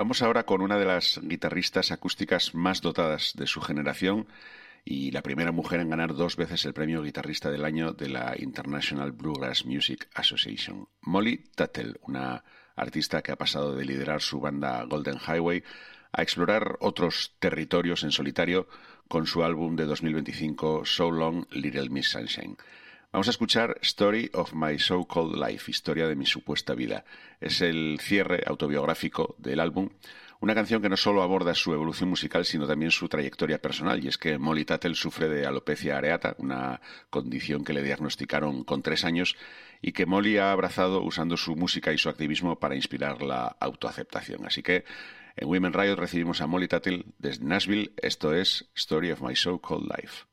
Vamos ahora con una de las guitarristas acústicas más dotadas de su generación y la primera mujer en ganar 2 veces el premio Guitarrista del Año de la International Bluegrass Music Association. Molly Tuttle, una artista que ha pasado de liderar su banda Golden Highway a explorar otros territorios en solitario con su álbum de 2025 So Long Little Miss Sunshine. Vamos a escuchar Story of My So-Called Life, historia de mi supuesta vida. Es el cierre autobiográfico del álbum, una canción que no solo aborda su evolución musical, sino también su trayectoria personal. Y es que Molly Tuttle sufre de alopecia areata, una condición que le diagnosticaron con 3 años y que Molly ha abrazado usando su música y su activismo para inspirar la autoaceptación. Así que en Women Riot recibimos a Molly Tuttle desde Nashville. Esto es Story of My So-Called Life.